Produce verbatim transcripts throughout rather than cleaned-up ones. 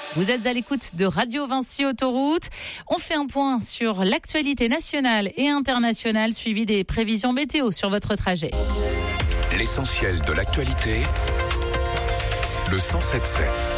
Vous êtes à l'écoute de Radio Vinci Autoroute. On fait un point sur l'actualité nationale et internationale, suivi des prévisions météo sur votre trajet. L'essentiel de l'actualité, le cent sept sept.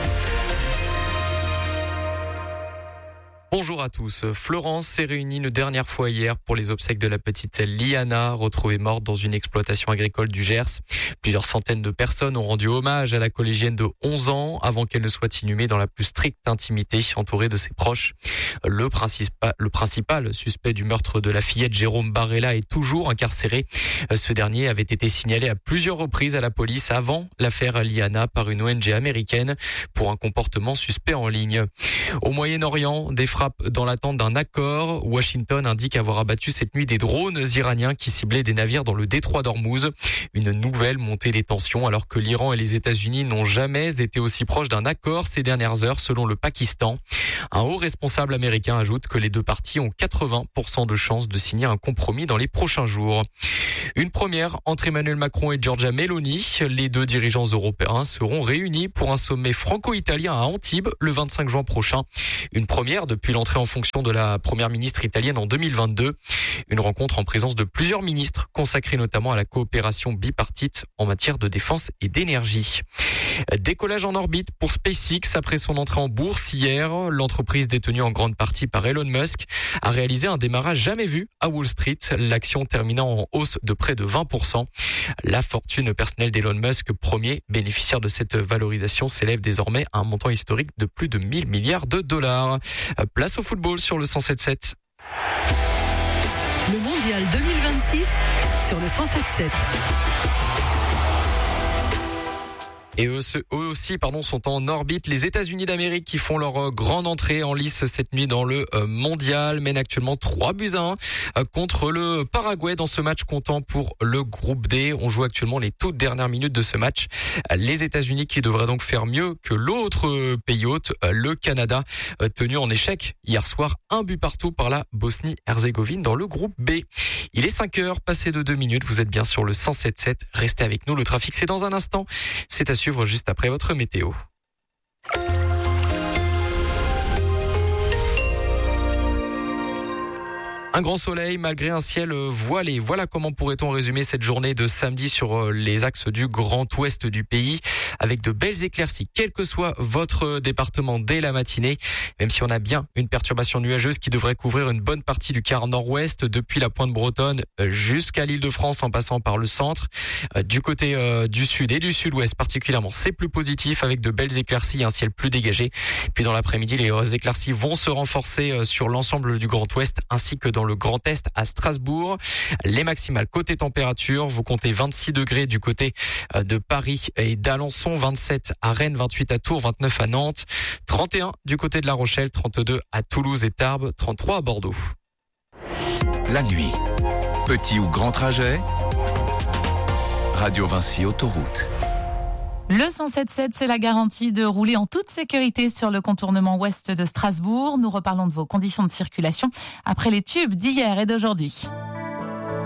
Bonjour à tous. Florence s'est réunie une dernière fois hier pour les obsèques de la petite Liana, retrouvée morte dans une exploitation agricole du Gers. Plusieurs centaines de personnes ont rendu hommage à la collégienne de onze ans avant qu'elle ne soit inhumée dans la plus stricte intimité, entourée de ses proches. Le principal, le principal suspect du meurtre de la fillette, Jérôme Barella, est toujours incarcéré. Ce dernier avait été signalé à plusieurs reprises à la police avant l'affaire Liana par une O N G américaine pour un comportement suspect en ligne. Au Moyen-Orient, des frappes dans l'attente d'un accord. Washington indique avoir abattu cette nuit des drones iraniens qui ciblaient des navires dans le détroit d'Ormuz. Une nouvelle montée des tensions alors que l'Iran et les États-Unis n'ont jamais été aussi proches d'un accord ces dernières heures selon le Pakistan. Un haut responsable américain ajoute que les deux parties ont quatre-vingts pour cent de chances de signer un compromis dans les prochains jours. Une première entre Emmanuel Macron et Giorgia Meloni. Les deux dirigeants européens seront réunis pour un sommet franco-italien à Antibes le vingt-cinq juin prochain. Une première depuis l'entrée en fonction de la première ministre italienne en deux mille vingt-deux. Une rencontre en présence de plusieurs ministres consacrée notamment à la coopération bipartite en matière de défense et d'énergie. Décollage en orbite pour SpaceX après son entrée en bourse hier. L'entreprise détenue en grande partie par Elon Musk a réalisé un démarrage jamais vu à Wall Street, l'action terminant en hausse de près de vingt pour cent. La fortune personnelle d'Elon Musk, premier bénéficiaire de cette valorisation, s'élève désormais à un montant historique de plus de mille milliards de dollars. Place au football sur le cent sept sept. Le mondial deux mille vingt-six sur le cent sept sept. Et eux, eux aussi pardon, sont en orbite. Les États-Unis d'Amérique qui font leur grande entrée en lice cette nuit dans le mondial mènent actuellement trois buts à un contre le Paraguay dans ce match comptant pour le groupe D. On joue actuellement les toutes dernières minutes de ce match. Les États-Unis qui devraient donc faire mieux que l'autre pays hôte, le Canada, tenu en échec hier soir, un but partout par la Bosnie-Herzégovine dans le groupe B. Il est cinq heures, passé de deux minutes. Vous êtes bien sur le cent sept sept. Restez avec nous. Le trafic, c'est dans un instant. C'est à suivre juste après votre météo. Un grand soleil malgré un ciel voilé. Voilà comment pourrait-on résumer cette journée de samedi sur les axes du Grand Ouest du pays, avec de belles éclaircies, quel que soit votre département dès la matinée, même si on a bien une perturbation nuageuse qui devrait couvrir une bonne partie du quart nord-ouest, depuis la pointe bretonne jusqu'à l'Île-de-France en passant par le centre. Du côté euh, du sud et du sud-ouest particulièrement, c'est plus positif avec de belles éclaircies et un ciel plus dégagé. Puis dans l'après-midi, les éclaircies vont se renforcer sur l'ensemble du Grand Ouest ainsi que dans le Grand Est à Strasbourg. Les maximales côté température, vous comptez vingt-six degrés du côté de Paris et d'Alençon, vingt-sept à Rennes, vingt-huit à Tours, vingt-neuf à Nantes, trente et un du côté de La Rochelle, trente-deux à Toulouse et Tarbes, trente-trois à Bordeaux. La nuit, petit ou grand trajet, Radio Vinci Autoroute. Le cent sept sept, c'est la garantie de rouler en toute sécurité sur le contournement ouest de Strasbourg. Nous reparlons de vos conditions de circulation après les tubes d'hier et d'aujourd'hui.